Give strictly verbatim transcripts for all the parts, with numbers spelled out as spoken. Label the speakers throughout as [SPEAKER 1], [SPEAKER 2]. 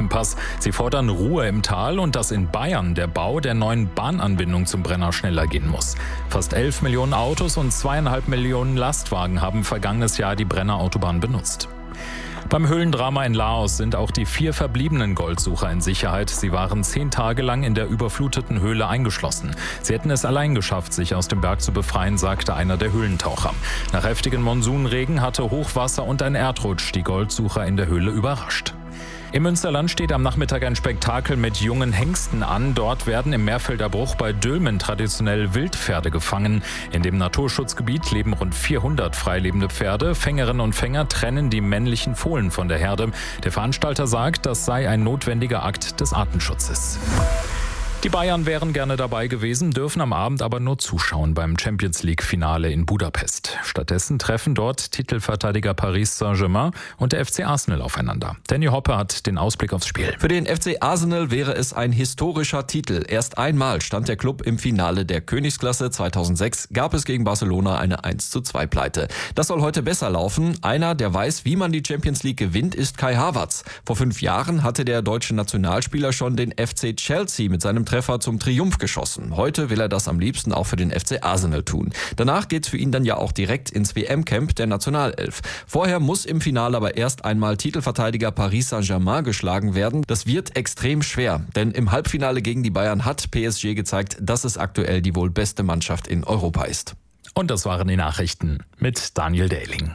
[SPEAKER 1] Alpenpass. Sie fordern Ruhe im Tal und dass in Bayern der Bau der neuen Bahnanbindung zum Brenner schneller gehen muss. Fast elf Millionen Autos und zweieinhalb Millionen Lastwagen haben vergangenes Jahr die Brenner Autobahn benutzt. Beim Höhlendrama in Laos sind auch die vier verbliebenen Goldsucher in Sicherheit. Sie waren zehn Tage lang in der überfluteten Höhle eingeschlossen. Sie hätten es allein geschafft, sich aus dem Berg zu befreien, sagte einer der Höhlentaucher. Nach heftigen Monsunregen hatte Hochwasser und ein Erdrutsch die Goldsucher in der Höhle überrascht. Im Münsterland steht am Nachmittag ein Spektakel mit jungen Hengsten an. Dort werden im Meerfelder Bruch bei Dülmen traditionell Wildpferde gefangen. In dem Naturschutzgebiet leben rund vierhundert freilebende Pferde. Fängerinnen und Fänger trennen die männlichen Fohlen von der Herde. Der Veranstalter sagt, das sei ein notwendiger Akt des Artenschutzes. Die Bayern wären gerne dabei gewesen, dürfen am Abend aber nur zuschauen beim Champions-League-Finale in Budapest. Stattdessen treffen dort Titelverteidiger Paris Saint-Germain und der F C Arsenal aufeinander. Danny Hoppe hat den Ausblick aufs Spiel.
[SPEAKER 2] Für den F C Arsenal wäre es ein historischer Titel. Erst einmal stand der Club im Finale der Königsklasse. zweitausendsechs gab es gegen Barcelona eine eins zu zwei Pleite. Das soll heute besser laufen. Einer, der weiß, wie man die Champions League gewinnt, ist Kai Havertz. Vor fünf Jahren hatte der deutsche Nationalspieler schon den F C Chelsea mit seinem Treffer zum Triumph geschossen. Heute will er das am liebsten auch für den F C Arsenal tun. Danach geht's für ihn dann ja auch direkt ins W M-Camp der Nationalelf. Vorher muss im Finale aber erst einmal Titelverteidiger Paris Saint-Germain geschlagen werden. Das wird extrem schwer, denn im Halbfinale gegen die Bayern hat P S G gezeigt, dass es aktuell die wohl beste Mannschaft in Europa ist.
[SPEAKER 1] Und das waren die Nachrichten mit Daniel Dehling.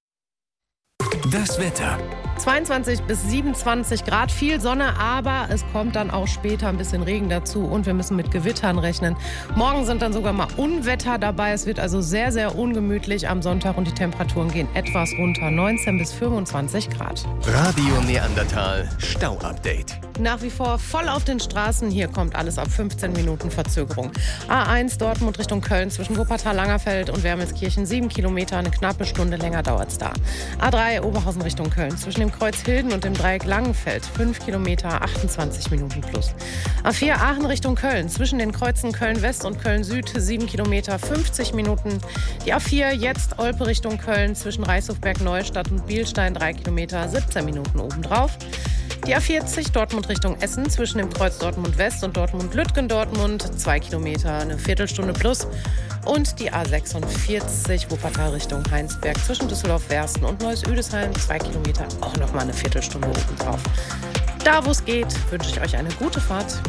[SPEAKER 3] Das Wetter.
[SPEAKER 4] zweiundzwanzig bis siebenundzwanzig Grad, viel Sonne, aber es kommt dann auch später ein bisschen Regen dazu und wir müssen mit Gewittern rechnen. Morgen sind dann sogar mal Unwetter dabei. Es wird also sehr, sehr ungemütlich am Sonntag und die Temperaturen gehen etwas runter, neunzehn bis fünfundzwanzig Grad.
[SPEAKER 3] Radio Neandertal Stau-Update.
[SPEAKER 4] Nach wie vor voll auf den Straßen. Hier kommt alles ab fünfzehn Minuten Verzögerung. A eins Dortmund Richtung Köln zwischen Wuppertal-Langerfeld und Wermelskirchen sieben Kilometer, eine knappe Stunde länger dauert es da. A drei Oberhausen Richtung Köln zwischen dem Kreuz Hilden und dem Dreieck Langenfeld fünf Kilometer, achtundzwanzig Minuten plus. A vier Aachen Richtung Köln zwischen den Kreuzen Köln-West und Köln-Süd sieben Kilometer, fünfzig Minuten. Die A vier jetzt Olpe Richtung Köln zwischen Reichshofberg-Neustadt und Bielstein drei Kilometer, siebzehn Minuten obendrauf. Die A vierzig Dortmund Richtung Essen zwischen dem Kreuz Dortmund West und Dortmund Lütgendortmund zwei Kilometer, eine Viertelstunde plus. Und die A sechsundvierzig Wuppertal Richtung Heinsberg zwischen Düsseldorf-Wersten und Neuss-Üdesheim zwei Kilometer, auch noch mal eine Viertelstunde obendrauf. Da, wo es geht, wünsche ich euch eine gute Fahrt.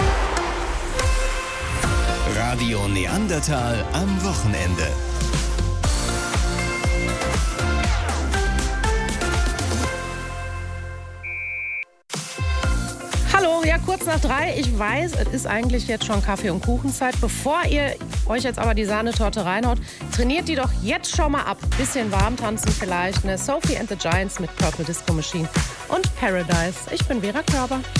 [SPEAKER 3] Radio Neandertal am Wochenende.
[SPEAKER 4] Hallo, ja, kurz nach drei. Ich weiß, es ist eigentlich jetzt schon Kaffee- und Kuchenzeit. Bevor ihr euch jetzt aber die Sahnetorte reinhaut, trainiert die doch jetzt schon mal ab. Bisschen warm tanzen vielleicht, ne? Sophie and the Giants mit Purple Disco Machine und Paradise. Ich bin Vera Körber.